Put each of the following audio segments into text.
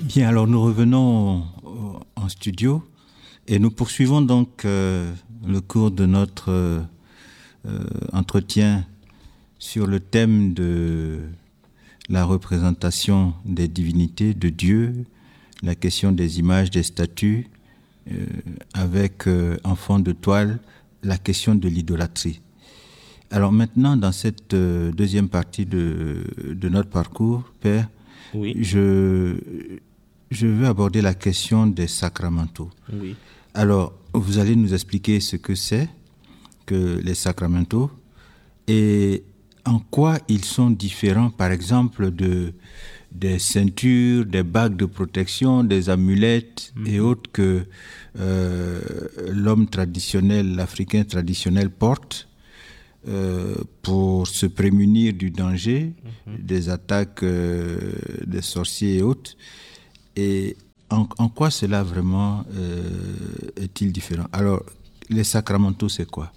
Bien, alors nous revenons en studio et nous poursuivons donc le cours de notre entretien sur le thème de la représentation des divinités de Dieu, la question des images, des statues, avec en fond de toile la question de l'idolâtrie. Alors maintenant, dans cette deuxième partie de notre parcours, Père, oui. Je veux aborder la question des sacramentaux. Oui. Alors, vous allez nous expliquer ce que c'est que les sacramentaux et en quoi ils sont différents, par exemple, des ceintures, des bagues de protection, des amulettes et autres que l'homme traditionnel, l'Africain traditionnel porte pour se prémunir du danger, des attaques des sorciers et autres. Et en quoi cela vraiment est-il différent? Alors, les sacramentaux, c'est quoi?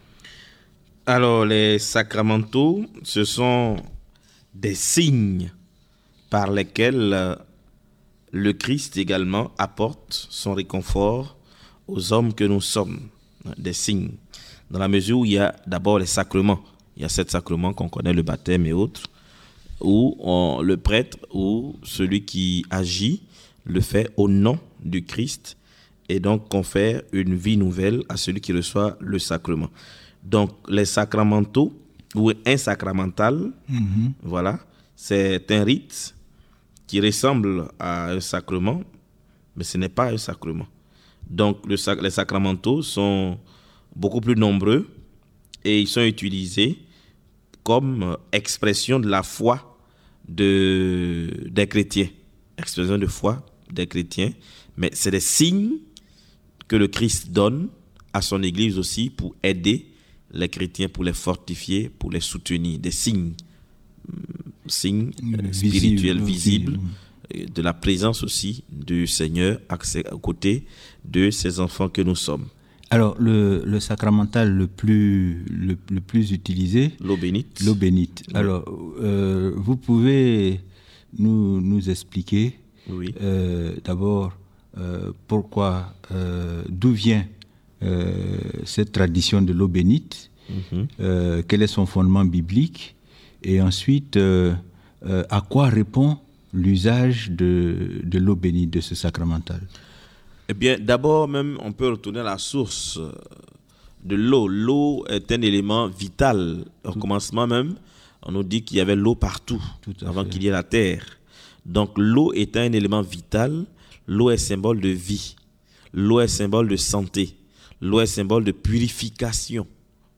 Alors, les sacramentaux, ce sont des signes par lesquels le Christ également apporte son réconfort aux hommes que nous sommes. Des signes. Dans la mesure où il y a d'abord les sacrements. Il y a 7 sacrements qu'on connaît, le baptême et autres, où le prêtre ou celui qui agit le fait au nom du Christ et donc confère une vie nouvelle à celui qui reçoit le sacrement. Donc, les sacramentaux ou un sacramental, voilà, c'est un rite qui ressemble à un sacrement, mais ce n'est pas un sacrement. Donc, les sacramentaux sont beaucoup plus nombreux et ils sont utilisés comme expression de la foi des chrétiens. Expression de foi des chrétiens, mais c'est des signes que le Christ donne à son Église aussi pour aider les chrétiens, pour les fortifier, pour les soutenir. Des signes spirituels, visibles, de la présence aussi du Seigneur à côté de ses enfants que nous sommes. Alors, le sacramental le plus utilisé, l'eau bénite. L'eau bénite. Oui. Alors, vous pouvez nous expliquer d'abord pourquoi, d'où vient cette tradition de l'eau bénite, quel est son fondement biblique, et ensuite à quoi répond l'usage de l'eau bénite, de ce sacramental? Eh bien, d'abord même, on peut retourner à la source de l'eau. L'eau est un élément vital. Au commencement même, on nous dit qu'il y avait l'eau partout, avant qu'il y ait la terre. Donc, l'eau est un élément vital. L'eau est symbole de vie. L'eau est symbole de santé. L'eau est symbole de purification.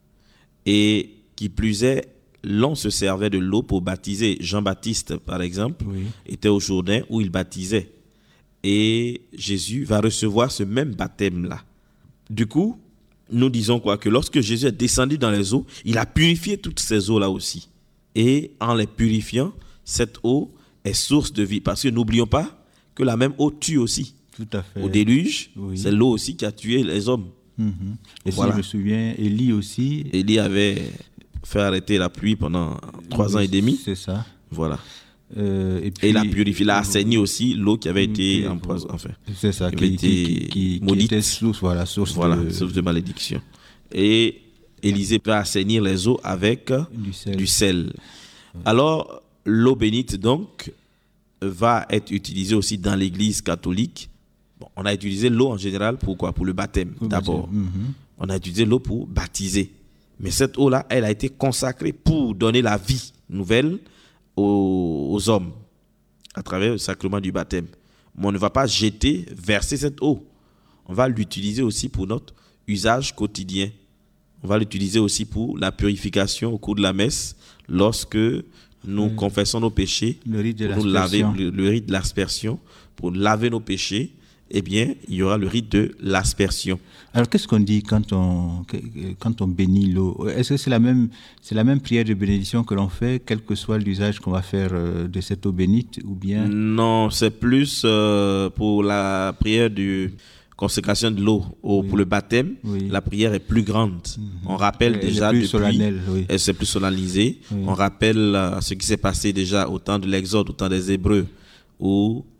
Et qui plus est, l'on se servait de l'eau pour baptiser. Jean-Baptiste, par exemple, était au Jourdain où il baptisait. Et Jésus va recevoir ce même baptême-là. Du coup, nous disons quoi? Que lorsque Jésus est descendu dans les eaux, il a purifié toutes ces eaux-là aussi. Et en les purifiant, cette eau est source de vie. Parce que n'oublions pas que la même eau tue aussi. Tout à fait. Au déluge, c'est l'eau aussi qui a tué les hommes. Et voilà. Si je me souviens, Élie aussi. Élie avait fait arrêter la pluie pendant 3 ans et demi. C'est ça. Voilà. Et il a purifié, il a assaini aussi l'eau qui avait été empoisonnée, enfin, c'est ça, qui maudite, était source de malédiction. Et Élisée peut assainir les eaux avec du sel. Alors, l'eau bénite, donc, va être utilisée aussi dans l'église catholique. Bon, on a utilisé l'eau en général pour quoi? Pour le baptême, d'abord. On a utilisé l'eau pour baptiser. Mais cette eau-là, elle a été consacrée pour donner la vie nouvelle aux hommes à travers le sacrement du baptême. Mais on ne va pas verser cette eau. On va l'utiliser aussi pour notre usage quotidien. On va l'utiliser aussi pour la purification au cours de la messe, lorsque nous confessons nos péchés, le rite de pour nous laver, le rite de l'aspersion, pour laver nos péchés. Eh bien, il y aura le rite de l'aspersion. Alors, qu'est-ce qu'on dit quand on bénit l'eau? Est-ce que c'est la même prière de bénédiction que l'on fait, quel que soit l'usage qu'on va faire de cette eau bénite, ou bien? Non, c'est plus pour la prière de consécration de l'eau. Pour le baptême, la prière est plus grande. On rappelle déjà depuis... solennelle, c'est plus solennalisé. On rappelle ce qui s'est passé déjà au temps de l'Exode, au temps des Hébreux, où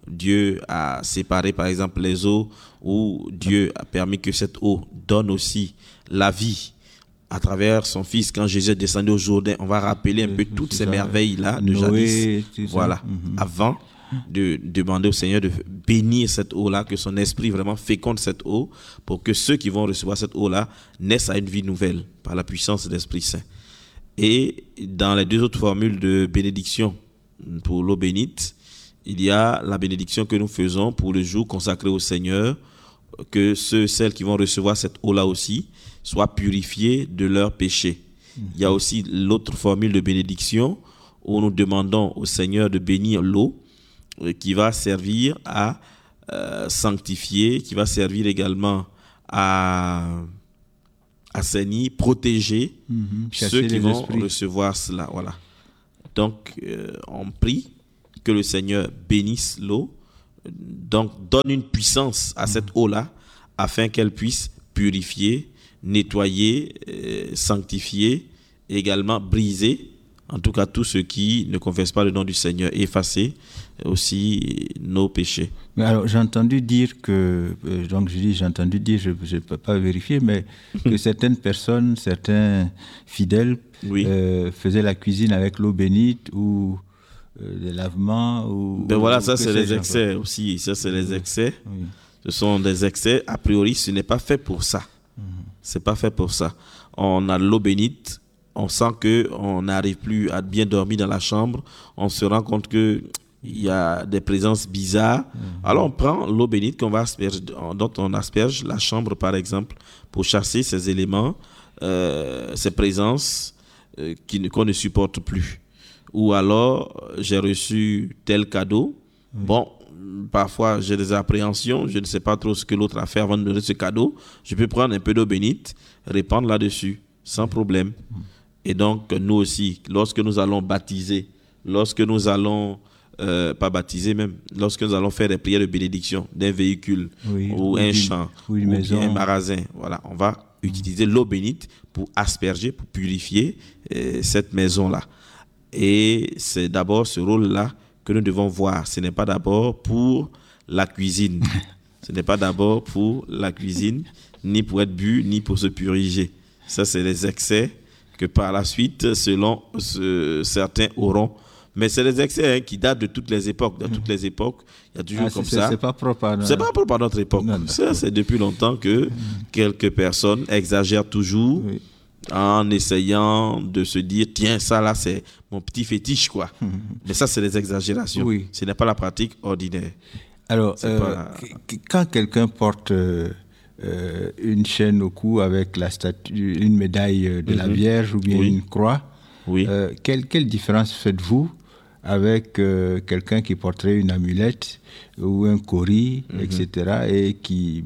Dieu a séparé par exemple les eaux, où Dieu a permis que cette eau donne aussi la vie à travers son Fils. Quand Jésus est descendu au Jourdain, on va rappeler un peu toutes ces merveilles-là de Noé, jadis. Voilà, avant de demander au Seigneur de bénir cette eau-là, que son esprit vraiment féconde cette eau, pour que ceux qui vont recevoir cette eau-là naissent à une vie nouvelle par la puissance de l'Esprit Saint. Et dans les deux autres formules de bénédiction pour l'eau bénite, il y a la bénédiction que nous faisons pour le jour consacré au Seigneur, que celles qui vont recevoir cette eau-là aussi soient purifiés de leurs péchés. Il y a aussi l'autre formule de bénédiction où nous demandons au Seigneur de bénir l'eau qui va servir à sanctifier, qui va servir également à assainir, protéger ceux qui vont recevoir cela. Voilà. Donc, on prie que le Seigneur bénisse l'eau, donc donne une puissance à cette eau-là, afin qu'elle puisse purifier, nettoyer, sanctifier, et également briser, en tout cas tout ce qui ne confesse pas le nom du Seigneur, et effacer aussi nos péchés. Mais alors, j'ai entendu dire que, donc je dis j'ai entendu dire, je ne peux pas vérifier, mais que certaines personnes, certains fidèles faisaient la cuisine avec l'eau bénite ou des lavements. Voilà, ça c'est les excès aussi, ça c'est les excès. Oui. Ce sont des excès, a priori ce n'est pas fait pour ça. C'est pas fait pour ça. On a l'eau bénite, on sent qu'on n'arrive plus à bien dormir dans la chambre, on se rend compte que il y a des présences bizarres. Alors on prend l'eau bénite dont on asperge la chambre par exemple pour chasser ces éléments, ces présences qu'on ne supporte plus. Ou alors j'ai reçu tel cadeau. Bon, parfois j'ai des appréhensions, je ne sais pas trop ce que l'autre a fait avant de me donner ce cadeau. Je peux prendre un peu d'eau bénite, répandre là-dessus sans problème. Et donc nous aussi, lorsque nous allons baptiser, lorsque nous allons pas baptiser même, lorsque nous allons faire des prières de bénédiction d'un véhicule ou un champ ou bien un magasin, voilà, on va utiliser l'eau bénite pour asperger, pour purifier cette maison-là. Et c'est d'abord ce rôle-là que nous devons voir. Ce n'est pas d'abord pour la cuisine. Ce n'est pas d'abord pour la cuisine, ni pour être bu, ni pour se purifier. Ça, c'est les excès que par la suite, selon certains auront. Mais c'est des excès qui datent de toutes les époques. Dans toutes les époques, il y a toujours comme ça. C'est pas propre à C'est pas propre à notre époque. Non, ça, c'est depuis longtemps que quelques personnes exagèrent toujours en essayant de se dire, tiens, ça là, c'est mon petit fétiche, quoi. Mais ça, c'est des exagérations. Oui. Ce n'est pas la pratique ordinaire. Alors, quand quelqu'un porte une chaîne au cou avec la statue, une médaille de la Vierge ou bien une croix, quelle différence faites-vous avec quelqu'un qui porterait une amulette ou un cori, etc., et qui,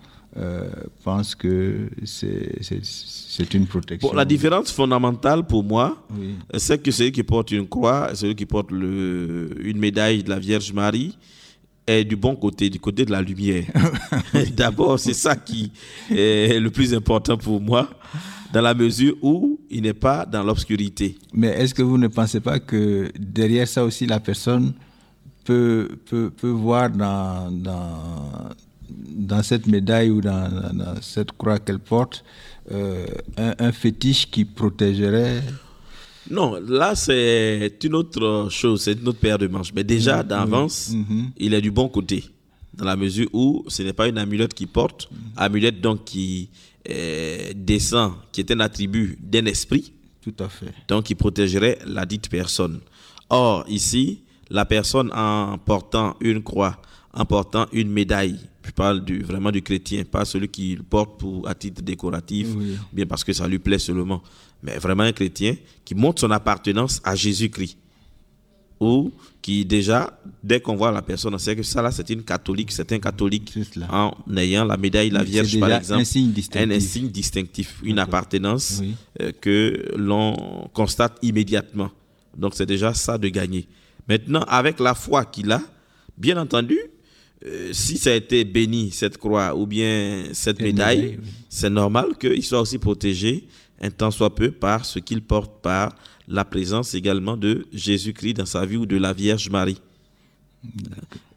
pense que c'est une protection. Bon, la différence fondamentale pour moi, c'est que celui qui porte une croix, celui qui porte une médaille de la Vierge Marie, est du bon côté, du côté de la lumière. D'abord, c'est ça qui est le plus important pour moi, dans la mesure où il n'est pas dans l'obscurité. Mais est-ce que vous ne pensez pas que derrière ça aussi, la personne peut voir dans cette médaille ou dans cette croix qu'elle porte un fétiche qui protégerait? Non, là c'est une autre chose, c'est une autre paire de manches. Mais déjà d'avance, il est du bon côté, dans la mesure où ce n'est pas une amulette qu'il porte, amulette donc qui descend, qui est un attribut d'un esprit. Tout à fait. Donc qui protégerait la dite personne. Or ici, la personne en portant une croix, en portant une médaille, je parle vraiment du chrétien, pas celui qui le porte à titre décoratif, bien parce que ça lui plaît seulement, mais vraiment un chrétien qui montre son appartenance à Jésus-Christ. Ou qui déjà, dès qu'on voit la personne, on sait que ça là, c'est une catholique, c'est un catholique, en ayant la médaille de la Vierge par exemple, un signe distinctif, une appartenance que l'on constate immédiatement. Donc c'est déjà ça de gagner. Maintenant, avec la foi qu'il a, bien entendu, si ça a été béni, cette croix ou bien cette médaille, c'est normal qu'il soit aussi protégé un tant soit peu par ce qu'il porte, par la présence également de Jésus-Christ dans sa vie ou de la Vierge Marie.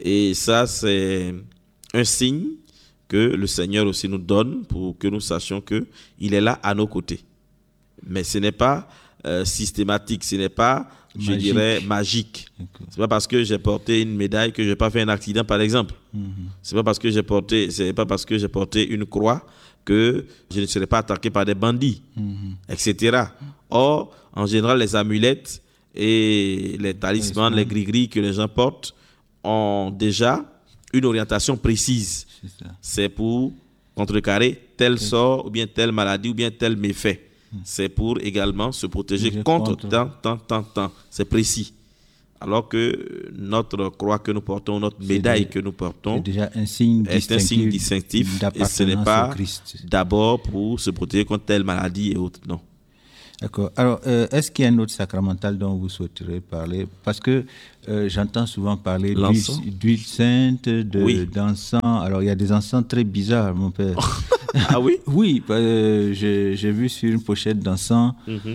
Et ça, c'est un signe que le Seigneur aussi nous donne pour que nous sachions qu'il est là à nos côtés. Mais ce n'est pas systématique, ce n'est pas, je dirais, magique. C'est pas parce que j'ai porté une médaille que je n'ai pas fait un accident, par exemple. C'est pas parce que j'ai porté une croix que je ne serai pas attaqué par des bandits, etc. Or, en général, les amulettes et les talismans, les gris-gris que les gens portent ont déjà une orientation précise. C'est pour contrecarrer tel sort, ou bien telle maladie, ou bien tel méfait. C'est pour également se protéger contre tant. C'est précis. Alors que notre croix que nous portons, notre médaille que nous portons, c'est déjà un signe distinctif et ce n'est pas d'abord pour se protéger contre telle maladie et autres. Non. D'accord. Alors, est-ce qu'il y a un autre sacramental dont vous souhaiterez parler? Parce que j'entends souvent parler d'huile sainte, d'encens. Alors, il y a des encens très bizarres, mon père. Ah oui? Oui, j'ai vu sur une pochette d'encens.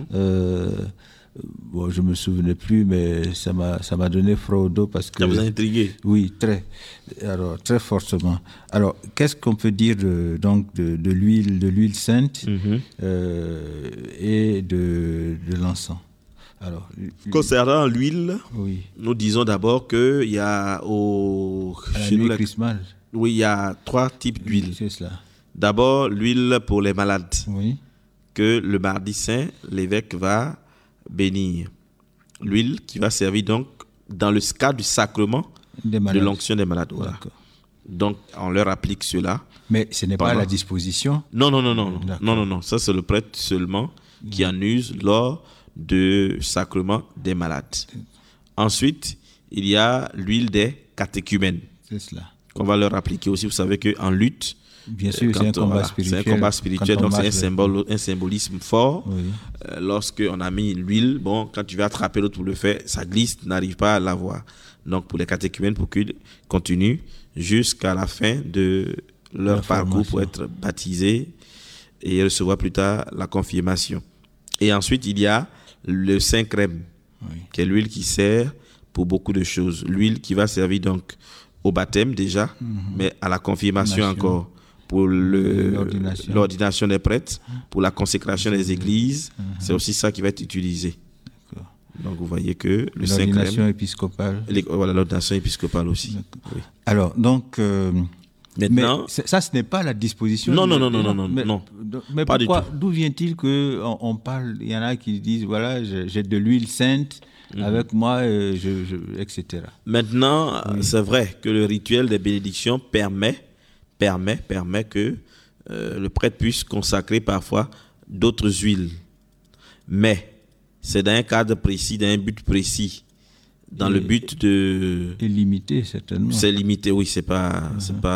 Bon, je me souvenais plus, mais ça m'a donné froid au dos parce que... Ça vous a intrigué? Oui, très fortement. Alors, qu'est-ce qu'on peut dire de l'huile sainte et de l'encens? Alors, concernant l'huile, oui. Nous disons d'abord qu'il y a à la nuit chrismale. Oui, il y a 3 types d'huile. C'est cela. D'abord, l'huile pour les malades, oui. que le mardi saint, l'évêque va bénir. L'huile qui va servir donc dans le cas du sacrement de l'onction des malades. Voilà. Donc, on leur applique cela. Mais ce n'est pas la disposition? Non. Ça, c'est le prêtre seulement qui en use lors du sacrement des malades. Ensuite, il y a l'huile des catéchumènes. C'est cela. Qu'on va leur appliquer aussi. Vous savez qu'en lutte, bien sûr, c'est un combat spirituel. C'est un combat spirituel, donc c'est un symbolisme fort. Oui. Lorsqu'on a mis l'huile, quand tu vas attraper l'autre pour le faire, ça glisse, tu n'arrives pas à l'avoir. Donc pour les catéchumènes, pour qu'ils continuent jusqu'à la fin de leur parcours pour être baptisés et recevoir plus tard la confirmation. Et ensuite, il y a le Saint Crème, qui est l'huile qui sert pour beaucoup de choses. L'huile qui va servir donc au baptême déjà, mais à la confirmation encore, pour l'ordination des prêtres, pour la consécration des églises. C'est aussi ça qui va être utilisé. D'accord. Donc vous voyez que le Saint Crème... L'ordination épiscopale. Voilà, l'ordination épiscopale aussi. Oui. Alors, donc... maintenant, mais ça, ce n'est pas la disposition. Non. Mais pas pourquoi? D'où vient-il qu'on parle? Il y en a qui disent, voilà, j'ai de l'huile sainte avec moi, etc. Maintenant, c'est vrai que le rituel des bénédictions permet que le prêtre puisse consacrer parfois d'autres huiles. Mais c'est dans un cadre précis, dans un but précis. Dans le but de... Et limité, certainement. C'est limité, oui, c'est pas...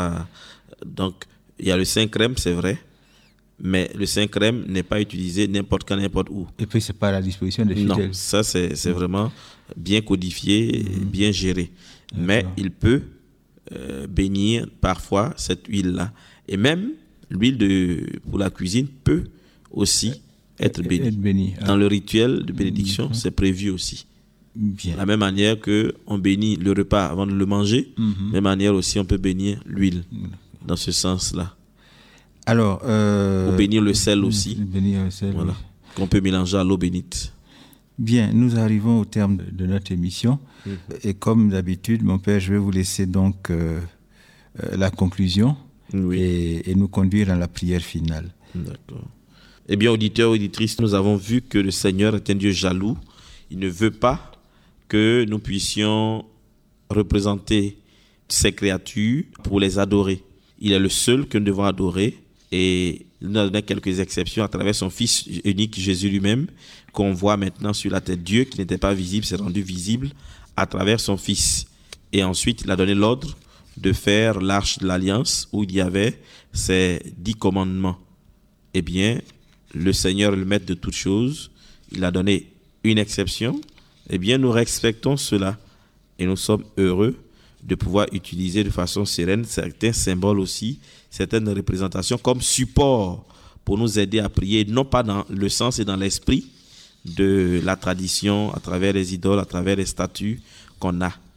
Donc, il y a le Saint Crème, c'est vrai, mais le Saint Crème n'est pas utilisé n'importe quand, n'importe où. Et puis, c'est pas à la disposition des fidèles. Non, ça, c'est vraiment bien codifié, et bien géré. Mais il peut bénir parfois cette huile-là. Et même, l'huile pour la cuisine peut aussi être bénie. Dans le rituel de bénédiction, c'est prévu aussi. Bien. De la même manière qu'on bénit le repas avant de le manger, de la même manière aussi on peut bénir l'huile, dans ce sens-là. Alors, ou bénir le sel aussi, bénir le sel, voilà, qu'on peut mélanger à l'eau bénite. Bien, nous arrivons au terme de notre émission. Et comme d'habitude, mon père, je vais vous laisser donc la conclusion et nous conduire à la prière finale. D'accord. Eh bien, auditeurs, auditrices, nous avons vu que le Seigneur est un Dieu jaloux. Il ne veut pas que nous puissions représenter ces créatures pour les adorer. Il est le seul que nous devons adorer et il nous a donné quelques exceptions à travers son Fils unique, Jésus lui-même, qu'on voit maintenant sur la tête. Dieu qui n'était pas visible s'est rendu visible à travers son Fils. Et ensuite, il a donné l'ordre de faire l'arche de l'Alliance où il y avait ces 10 commandements. Eh bien, le Seigneur est le maître de toutes choses. Il a donné une exception, eh bien nous respectons cela et nous sommes heureux de pouvoir utiliser de façon sereine certains symboles aussi, certaines représentations comme support pour nous aider à prier, non pas dans le sens et dans l'esprit de la tradition, à travers les idoles, à travers les statues qu'on a,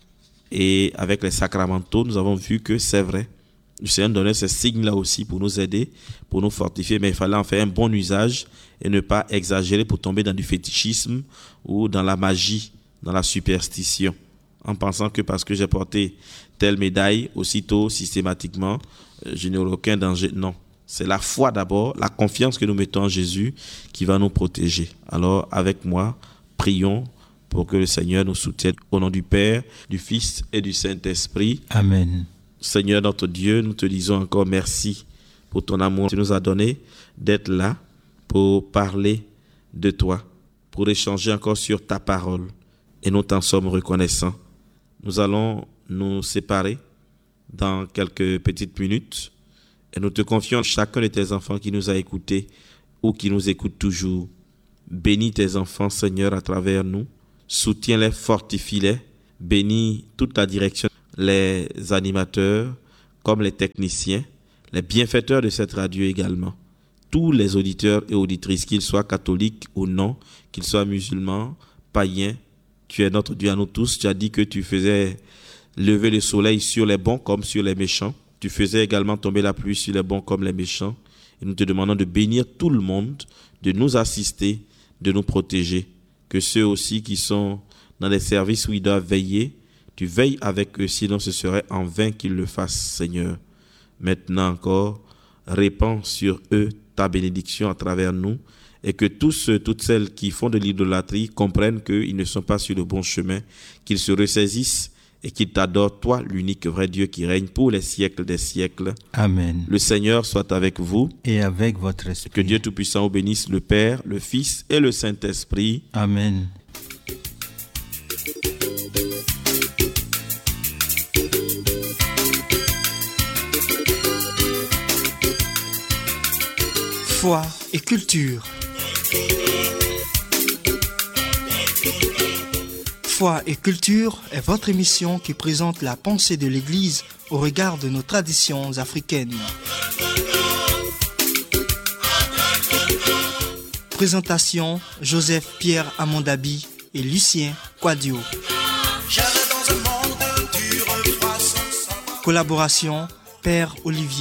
Et avec les sacramentaux, nous avons vu que c'est vrai. Le Seigneur donnait ces signes-là aussi pour nous aider, pour nous fortifier, mais il fallait en faire un bon usage et ne pas exagérer pour tomber dans du fétichisme ou dans la magie, dans la superstition, en pensant que parce que j'ai porté telle médaille, aussitôt, systématiquement, je n'aurai aucun danger. Non, c'est la foi d'abord, la confiance que nous mettons en Jésus qui va nous protéger. Alors, avec moi, prions pour que le Seigneur nous soutienne. Au nom du Père, du Fils et du Saint-Esprit. Amen. Seigneur notre Dieu, nous te disons encore merci pour ton amour. Tu nous as donné d'être là pour parler de toi, pour échanger encore sur ta parole. Et nous t'en sommes reconnaissants. Nous allons nous séparer dans quelques petites minutes et nous te confions chacun de tes enfants qui nous a écoutés ou qui nous écoute toujours. Bénis tes enfants, Seigneur, à travers nous. Soutiens-les, fortifie-les. Bénis toute la direction, les animateurs comme les techniciens, les bienfaiteurs de cette radio également. Tous les auditeurs et auditrices, qu'ils soient catholiques ou non, qu'ils soient musulmans, païens, tu es notre Dieu à nous tous. Tu as dit que tu faisais lever le soleil sur les bons comme sur les méchants. Tu faisais également tomber la pluie sur les bons comme les méchants. Et nous te demandons de bénir tout le monde, de nous assister, de nous protéger. Que ceux aussi qui sont dans les services où ils doivent veiller, tu veilles avec eux, sinon ce serait en vain qu'ils le fassent, Seigneur. Maintenant encore, répands sur eux ta bénédiction à travers nous, et que tous ceux, toutes celles qui font de l'idolâtrie comprennent qu'ils ne sont pas sur le bon chemin, qu'ils se ressaisissent et qu'ils t'adorent, toi, l'unique vrai Dieu qui règne pour les siècles des siècles. Amen. Le Seigneur soit avec vous. Et avec votre esprit. Que Dieu Tout-Puissant vous bénisse, le Père, le Fils et le Saint-Esprit. Amen. Foi et culture. Foi et culture est votre émission qui présente la pensée de l'Église au regard de nos traditions africaines. Présentation Joseph Pierre Amondabi et Lucien Quadio. Collaboration Père Olivier.